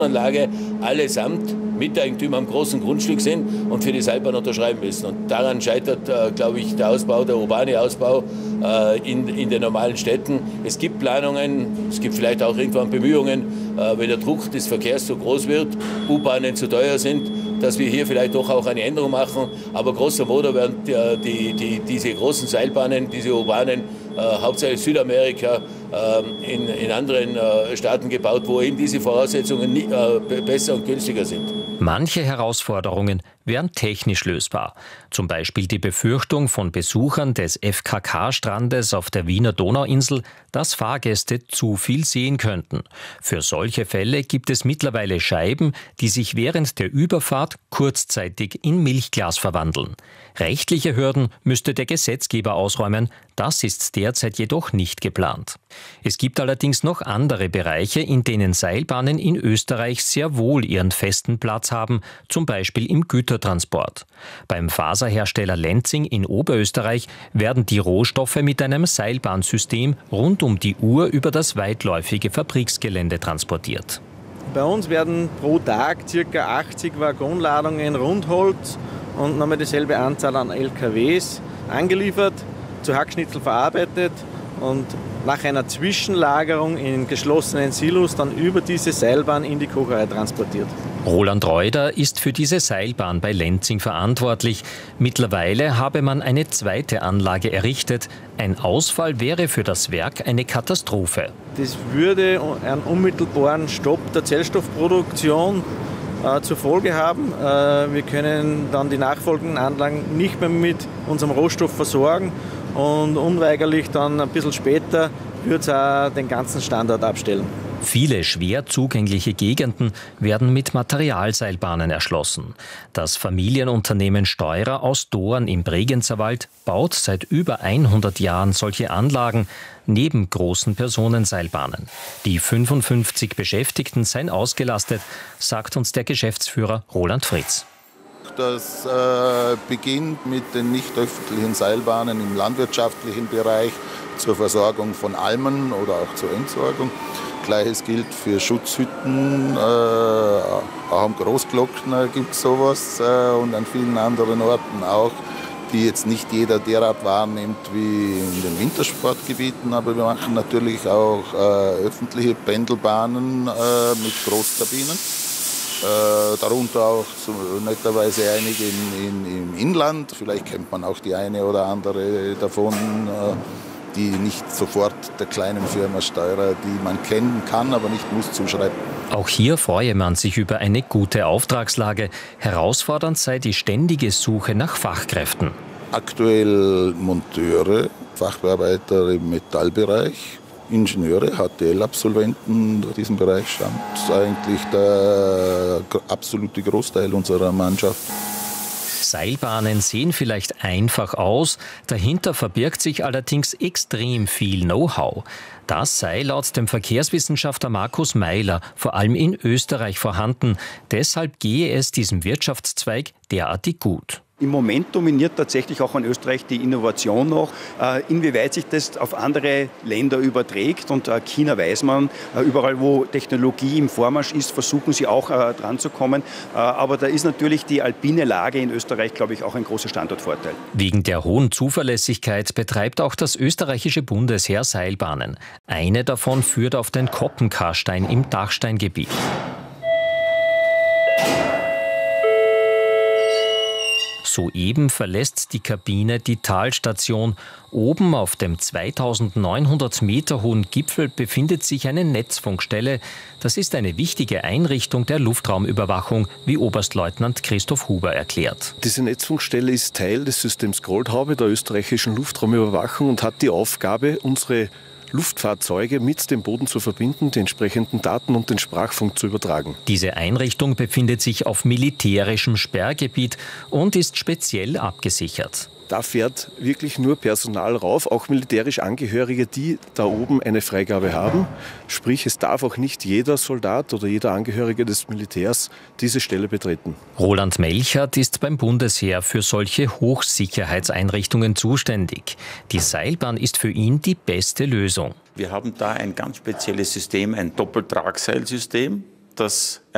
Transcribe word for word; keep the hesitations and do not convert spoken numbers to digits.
Anlage allesamt Miteigentümer am großen Grundstück sind und für die Seilbahn unterschreiben müssen. Und daran scheitert, äh, glaube ich, der Ausbau, der urbane Ausbau äh, in, in den normalen Städten. Es gibt Planungen, es gibt vielleicht auch irgendwann Bemühungen, äh, wenn der Druck des Verkehrs so groß wird, U-Bahnen zu teuer sind, dass wir hier vielleicht doch auch eine Änderung machen. Aber grosso modo werden die, die, diese großen Seilbahnen, diese urbanen, äh, hauptsächlich Südamerika, äh, in, in anderen äh, Staaten gebaut, wo eben diese Voraussetzungen nie, äh, besser und günstiger sind. Manche Herausforderungen wären technisch lösbar. Zum Beispiel die Befürchtung von Besuchern des F K K-Strandes auf der Wiener Donauinsel, dass Fahrgäste zu viel sehen könnten. Für solche Fälle gibt es mittlerweile Scheiben, die sich während der Überfahrt kurzzeitig in Milchglas verwandeln. Rechtliche Hürden müsste der Gesetzgeber ausräumen, das ist derzeit jedoch nicht geplant. Es gibt allerdings noch andere Bereiche, in denen Seilbahnen in Österreich sehr wohl ihren festen Platz haben, zum Beispiel im Gütertransport. Beim Faserhersteller Lenzing in Oberösterreich werden die Rohstoffe mit einem Seilbahnsystem rund um die Uhr über das weitläufige Fabriksgelände transportiert. Bei uns werden pro Tag ca. achtzig Waggonladungen Rundholz und nochmal dieselbe Anzahl an L K Ws angeliefert, zu Hackschnitzel verarbeitet und nach einer Zwischenlagerung in geschlossenen Silos dann über diese Seilbahn in die Kocherei transportiert. Roland Reuter ist für diese Seilbahn bei Lenzing verantwortlich. Mittlerweile habe man eine zweite Anlage errichtet. Ein Ausfall wäre für das Werk eine Katastrophe. Das würde einen unmittelbaren Stopp der Zellstoffproduktion äh, zur Folge haben. Äh, wir können dann die nachfolgenden Anlagen nicht mehr mit unserem Rohstoff versorgen. Und unweigerlich dann ein bisschen später wird es auch den ganzen Standort abstellen. Viele schwer zugängliche Gegenden werden mit Materialseilbahnen erschlossen. Das Familienunternehmen Steurer aus Doorn im Bregenzerwald baut seit über hundert Jahren solche Anlagen neben großen Personenseilbahnen. Die fünfundfünfzig Beschäftigten seien ausgelastet, sagt uns der Geschäftsführer Roland Fritz. Das äh, beginnt mit den nicht öffentlichen Seilbahnen im landwirtschaftlichen Bereich zur Versorgung von Almen oder auch zur Entsorgung. Gleiches gilt für Schutzhütten, äh, auch am Großglockner gibt es sowas äh, und an vielen anderen Orten auch, die jetzt nicht jeder derart wahrnimmt wie in den Wintersportgebieten. Aber wir machen natürlich auch äh, öffentliche Pendelbahnen äh, mit Großkabinen. Äh, darunter auch so netterweise einige in, in, im Inland. Vielleicht kennt man auch die eine oder andere davon, äh, die nicht sofort der kleinen Firma Steurer, die man kennen kann, aber nicht muss, zuschreiben. Auch hier freue man sich über eine gute Auftragslage. Herausfordernd sei die ständige Suche nach Fachkräften. Aktuell Monteure, Fachbearbeiter im Metallbereich, Ingenieure, H T L-Absolventen in diesem Bereich stammt eigentlich der absolute Großteil unserer Mannschaft. Seilbahnen sehen vielleicht einfach aus, dahinter verbirgt sich allerdings extrem viel Know-how. Das sei laut dem Verkehrswissenschaftler Markus Meiler vor allem in Österreich vorhanden. Deshalb gehe es diesem Wirtschaftszweig derartig gut. Im Moment dominiert tatsächlich auch in Österreich die Innovation noch. Äh, inwieweit sich das auf andere Länder überträgt, und äh, China weiß man, äh, überall wo Technologie im Vormarsch ist, versuchen sie auch äh, dran zu kommen. Äh, aber da ist natürlich die alpine Lage in Österreich, glaube ich, auch ein großer Standortvorteil. Wegen der hohen Zuverlässigkeit betreibt auch das österreichische Bundesheer Seilbahnen. Eine davon führt auf den Koppenkarstein im Dachsteingebiet. Soeben verlässt die Kabine die Talstation. Oben auf dem zweitausendneunhundert Meter hohen Gipfel befindet sich eine Netzfunkstelle. Das ist eine wichtige Einrichtung der Luftraumüberwachung, wie Oberstleutnant Christoph Huber erklärt. Diese Netzfunkstelle ist Teil des Systems Goldhaube der österreichischen Luftraumüberwachung und hat die Aufgabe, unsere Luftfahrzeuge mit dem Boden zu verbinden, die entsprechenden Daten und den Sprachfunk zu übertragen. Diese Einrichtung befindet sich auf militärischem Sperrgebiet und ist speziell abgesichert. Da fährt wirklich nur Personal rauf, auch militärisch Angehörige, die da oben eine Freigabe haben. Sprich, es darf auch nicht jeder Soldat oder jeder Angehörige des Militärs diese Stelle betreten. Roland Melchert ist beim Bundesheer für solche Hochsicherheitseinrichtungen zuständig. Die Seilbahn ist für ihn die beste Lösung. Wir haben da ein ganz spezielles System, ein Doppeltragseilsystem, das